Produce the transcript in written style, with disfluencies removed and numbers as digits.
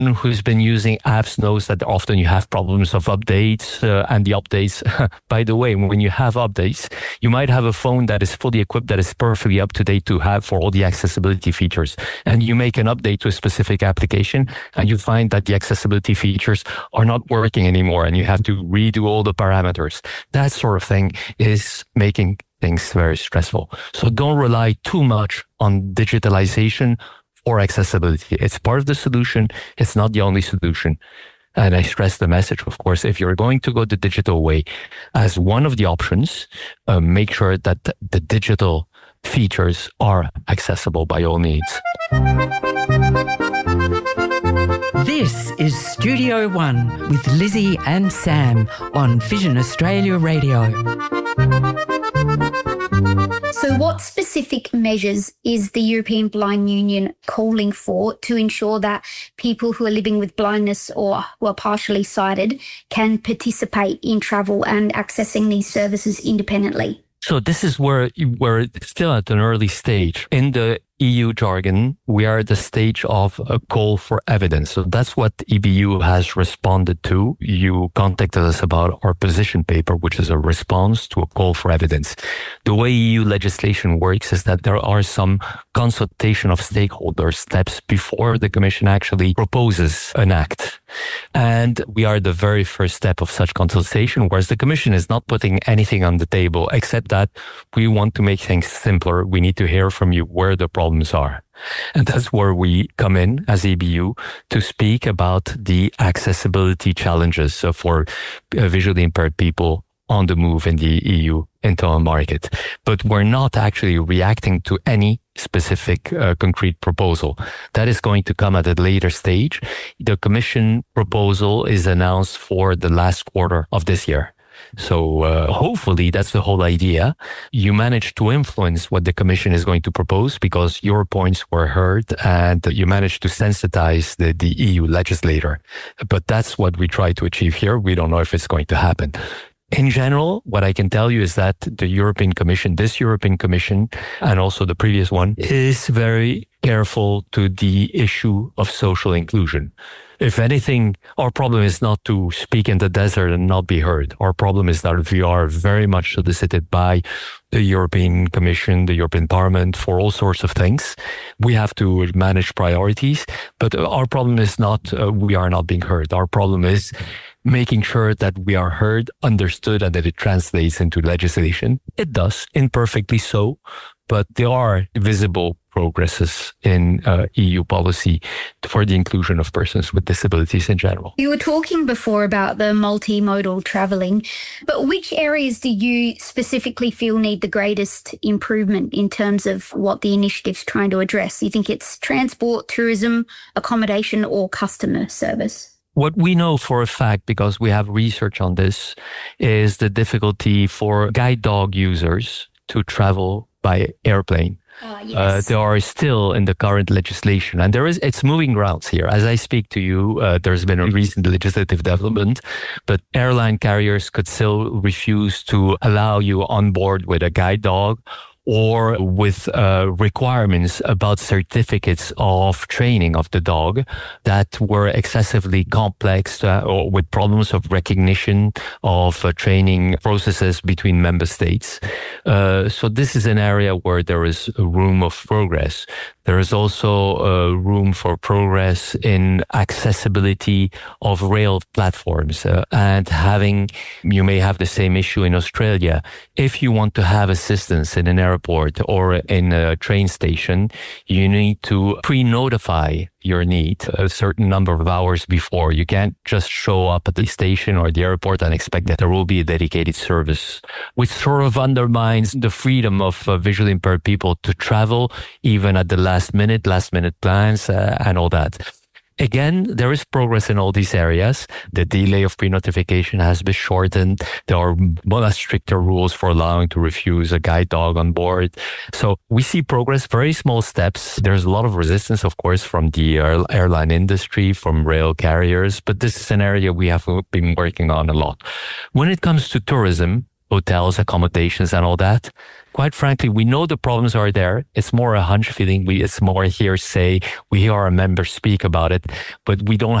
who's been using apps knows that often you have problems of updates and the updates. By the way, when you have updates, you might have a phone that is fully equipped, that is perfectly up to date to have for all the accessibility features. And you make an update to a specific application and you find that the accessibility features are not working anymore and you have to redo all the parameters. That sort of thing is making things very stressful. So don't rely too much on digitalization or accessibility. It's part of the solution. It's not the only solution. And I stress the message, of course, if you're going to go the digital way as one of the options, make sure that the digital features are accessible by all means. This is Studio One with Lizzie and Sam on Vision Australia Radio. So what specific measures is the European Blind Union calling for to ensure that people who are living with blindness or who are partially sighted can participate in travel and accessing these services independently? So this is where we're still at an early stage. In the EU jargon, we are at the stage of a call for evidence. So that's what EBU has responded to. You contacted us about our position paper, which is a response to a call for evidence. The way EU legislation works is that there are some consultation of stakeholder steps before the Commission actually proposes an act. And we are the very first step of such consultation, whereas the Commission is not putting anything on the table, except that we want to make things simpler. We need to hear from you where the problems are. And that's where we come in as EBU to speak about the accessibility challenges for visually impaired people on the move in the EU internal market. But we're not actually reacting to any specific concrete proposal. That is going to come at a later stage. The Commission proposal is announced for the last quarter of this year. So hopefully that's the whole idea. You managed to influence what the Commission is going to propose because your points were heard and you managed to sensitize the EU legislator. But that's what we try to achieve here. We don't know if it's going to happen. In general, what I can tell you is that the European Commission, this European Commission, and also the previous one, is very careful to the issue of social inclusion. If anything, our problem is not to speak in the desert and not be heard. Our problem is that we are very much solicited by the European Commission, the European Parliament for all sorts of things. We have to manage priorities, but our problem is not we are not being heard. Our problem is making sure that we are heard, understood, and that it translates into legislation. It does, imperfectly so, but there are visible progresses in EU policy for the inclusion of persons with disabilities in general. You were talking before about the multimodal travelling, but which areas do you specifically feel need the greatest improvement in terms of what the initiative's trying to address? Do you think it's transport, tourism, accommodation, or customer service? What we know for a fact, because we have research on this, is the difficulty for guide dog users to travel by airplane. Yes. There are still in the current legislation, and it's moving grounds here. As I speak to you, there's been a recent legislative development, but airline carriers could still refuse to allow you on board with a guide dog or with requirements about certificates of training of the dog that were excessively complex or with problems of recognition of training processes between member states. So this is an area where there is room of progress. There is also room for progress in accessibility of rail platforms and you may have the same issue in Australia. If you want to have assistance in an airport or in a train station, you need to pre-notify your need a certain number of hours before. You can't just show up at the station or the airport and expect that there will be a dedicated service, which sort of undermines the freedom of visually impaired people to travel, even at the last minute plans and all that. Again, there is progress in all these areas. The delay of pre-notification has been shortened. There are much stricter rules for allowing to refuse a guide dog on board. So we see progress, very small steps. There's a lot of resistance, of course, from the airline industry, from rail carriers, but this is an area we have been working on a lot. When it comes to tourism, hotels, accommodations, and all that, quite frankly, we know the problems are there. It's more a hunch feeling. It's more hearsay. We hear our members speak about it, but we don't